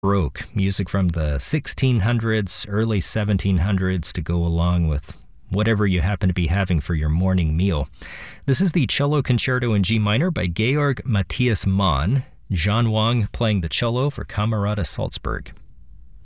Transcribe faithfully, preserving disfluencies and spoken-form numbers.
Baroque, music from the sixteen hundreds, early seventeen hundreds to go along with whatever you happen to be having for your morning meal. This is the Cello Concerto in G minor by Georg Matthias Mann, John Wang playing the cello for Camerata Salzburg.